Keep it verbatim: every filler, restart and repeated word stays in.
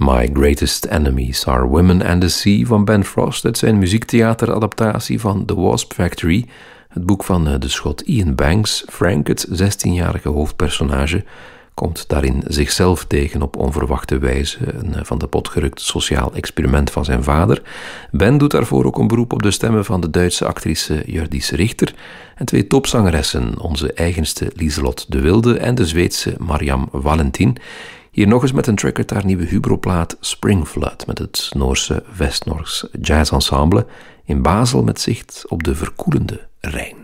My Greatest Enemies Are Women and the Sea van Ben Frost uit zijn muziektheateradaptatie van The Wasp Factory, het boek van de Schot Ian Banks. Frank, het zestienjarige hoofdpersonage, komt daarin zichzelf tegen op onverwachte wijze, een van de pot gerukt sociaal experiment van zijn vader. Ben doet daarvoor ook een beroep op de stemmen van de Duitse actrice Hjördis Richter en twee topzangeressen, onze eigenste Lieselot de Wilde en de Zweedse Mariam Valentin. Hier nog eens met een track uit haar nieuwe Hubro-plaat Spring Flood met het Noorse West-Noors Jazz Ensemble in Basel met zicht op de verkoelende Rijn.